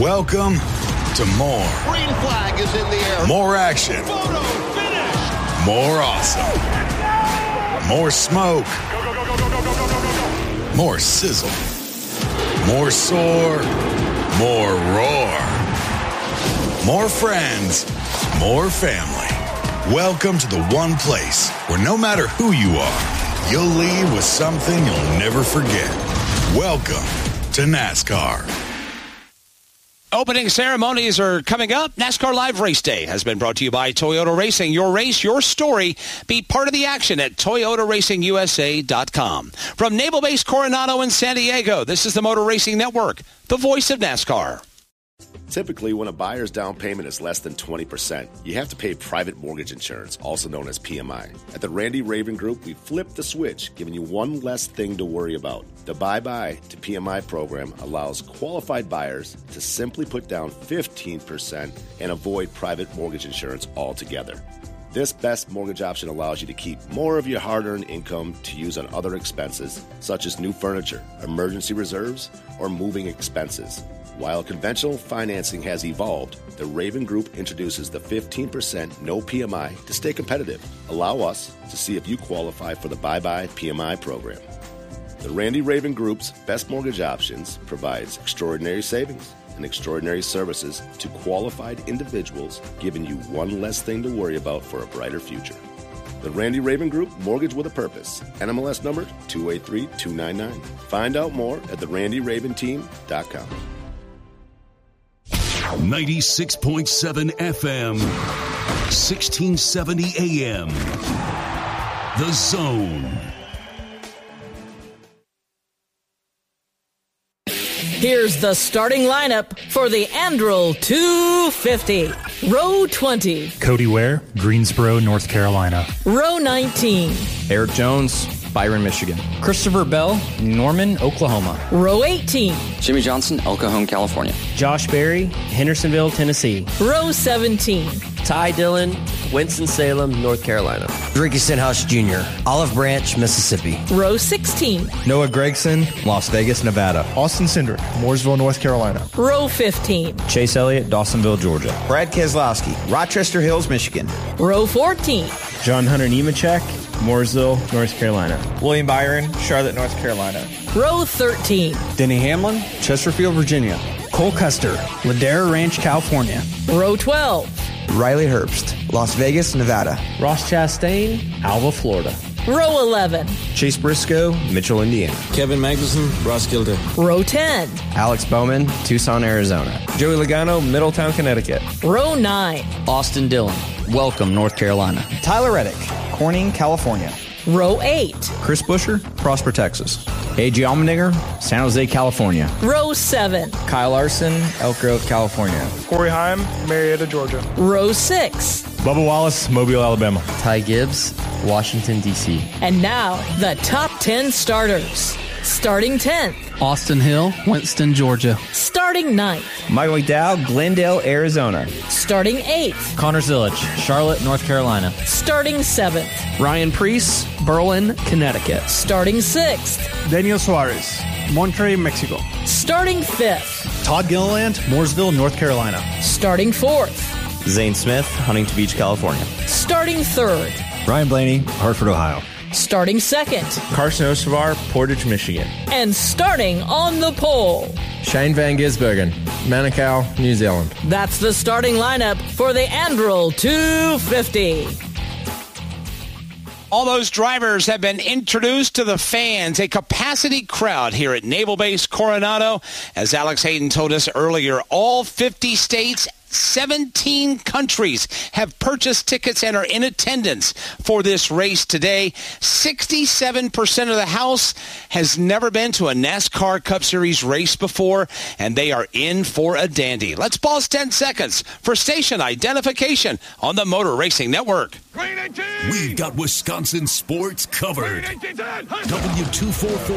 Welcome to more. Green flag is in the air. More action. Photo finish. More awesome. More smoke. More sizzle. More soar. More roar. More friends. More family. Welcome to the one place where no matter who you are, you'll leave with something you'll never forget. Welcome to NASCAR. Opening ceremonies are coming up. NASCAR Live Race Day has been brought to you by Toyota Racing. Your race, your story. Be part of the action at ToyotaRacingUSA.com. From Naval Base Coronado in San Diego, this is the Motor Racing Network, the voice of NASCAR. Typically, when a buyer's down payment is less than 20%, you have to pay private mortgage insurance, also known as PMI. At the Randy Raven Group, we flipped the switch, giving you one less thing to worry about. The Bye-Bye to PMI program allows qualified buyers to simply put down 15% and avoid private mortgage insurance altogether. This best mortgage option allows you to keep more of your hard-earned income to use on other expenses, such as new furniture, emergency reserves, or moving expenses. While conventional financing has evolved, the Raven Group introduces the 15% no PMI to stay competitive. Allow us to see if you qualify for the Bye-Bye PMI program. The Randy Raven Group's best mortgage options provides extraordinary savings and extraordinary services to qualified individuals, giving you one less thing to worry about for a brighter future. The Randy Raven Group, mortgage with a purpose. NMLS number 283299. Find out more at therandyraventeam.com. 96.7 FM, 1670 AM. The Zone. Here's the starting lineup for the Anduril 250. Row 20. Cody Ware, Greensboro, North Carolina. Row 19. Eric Jones, Byron, Michigan. Christopher Bell, Norman, Oklahoma. Row 18. Jimmy Johnson, El Cajon, California. Josh Berry, Hendersonville, Tennessee. Row 17. Ty Dillon, Winston-Salem, North Carolina. Ricky Stenhouse Jr., Olive Branch, Mississippi. Row 16. Noah Gregson, Las Vegas, Nevada. Austin Cindric, Mooresville, North Carolina. Row 15. Chase Elliott, Dawsonville, Georgia. Brad Keselowski, Rochester Hills, Michigan. Row 14. John Hunter Nemechek, Mooresville, North Carolina. William Byron, Charlotte, North Carolina. Row 13. Denny Hamlin, Chesterfield, Virginia. Cole Custer, Ladera Ranch, California. Row 12. Riley Herbst, Las Vegas, Nevada. Ross Chastain, Alva, Florida. Row 11. Chase Briscoe, Mitchell, Indiana. Kevin Magnuson, Roskilde. Row 10. Alex Bowman, Tucson, Arizona. Joey Logano, Middletown, Connecticut. Row 9. Austin Dillon, Welcome, North Carolina. Tyler Reddick, Corning, California. Row 8. Chris Busher, Prosper, Texas. A.J. Allmendinger, San Jose, California. Row 7. Kyle Larson, Elk Grove, California. Corey Heim, Marietta, Georgia. Row 6. Bubba Wallace, Mobile, Alabama. Ty Gibbs, Washington, D.C. And now, the top 10 starters. Starting 10th. Austin Hill, Winston, Georgia. Starting 9th. Michael McDowell, Glendale, Arizona. Starting 8th. Connor Zillich, Charlotte, North Carolina. Starting 7th. Ryan Preece, Berlin, Connecticut. Starting 6th. Daniel Suarez, Monterrey, Mexico. Starting 5th. Todd Gilliland, Mooresville, North Carolina. Starting 4th. Zane Smith, Huntington Beach, California. Starting 3rd. Ryan Blaney, Hartford, Ohio. Starting 2nd. Carson Osavar, Portage, Michigan. And starting on the pole. Shane Van Gisbergen, Manukau, New Zealand. That's the starting lineup for the Anduril 250. All those drivers have been introduced to the fans, a capacity crowd here at Naval Base Coronado. As Alex Hayden told us earlier, all 50 states, 17 countries have purchased tickets and are in attendance for this race today. 67% of the house has never been to a NASCAR Cup Series race before, and they are in for a dandy. Let's pause 10 seconds for station identification on the Motor Racing Network. We've got Wisconsin sports covered.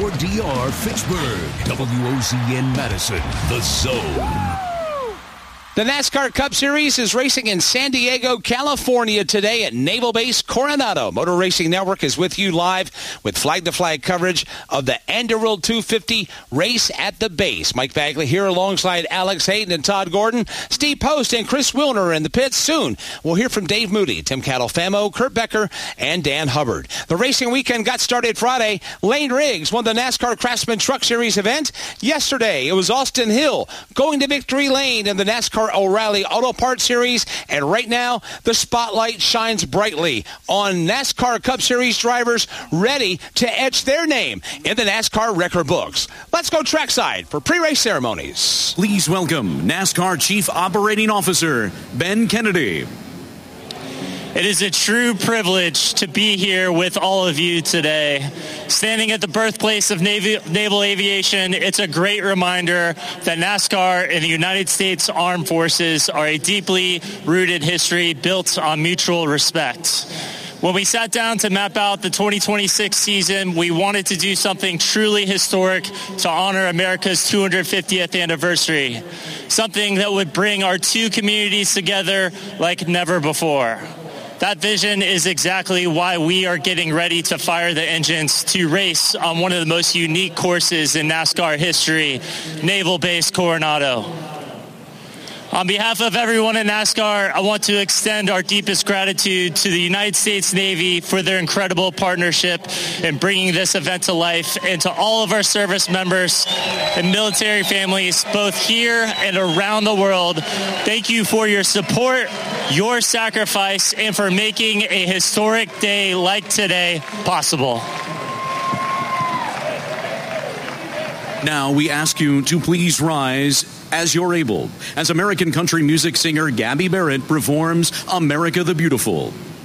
W244DR Fitchburg, WOZN Madison, The Zone. The NASCAR Cup Series is racing in San Diego, California today at Naval Base Coronado. Motor Racing Network is with you live with flag-to-flag coverage of the Underworld 250 race at the base. Mike Bagley here alongside Alex Hayden and Todd Gordon. Steve Post and Chris Wilner in the pits. Soon we'll hear from Dave Moody, Tim Catalfamo, Kurt Becker, and Dan Hubbard. The racing weekend got started Friday. Lane Riggs won the NASCAR Craftsman Truck Series event. Yesterday it was Austin Hill going to victory lane in the NASCAR O'Reilly Auto Parts Series, and right now the spotlight shines brightly on NASCAR Cup Series drivers ready to etch their name in the NASCAR record books. Let's go trackside for pre-race ceremonies. Please welcome NASCAR Chief Operating Officer Ben Kennedy. It is a true privilege to be here with all of you today. Standing at the birthplace of naval aviation, it's a great reminder that NASCAR and the United States Armed Forces are a deeply rooted history built on mutual respect. When we sat down to map out the 2026 season, we wanted to do something truly historic to honor America's 250th anniversary, something that would bring our two communities together like never before. That vision is exactly why we are getting ready to fire the engines to race on one of the most unique courses in NASCAR history, Naval Base Coronado. On behalf of everyone in NASCAR, I want to extend our deepest gratitude to the United States Navy for their incredible partnership in bringing this event to life, and to all of our service members and military families, both here and around the world. Thank you for your support, your sacrifice, and for making a historic day like today possible. Now we ask you to please rise as you're able, as American country music singer Gabby Barrett performs America the Beautiful.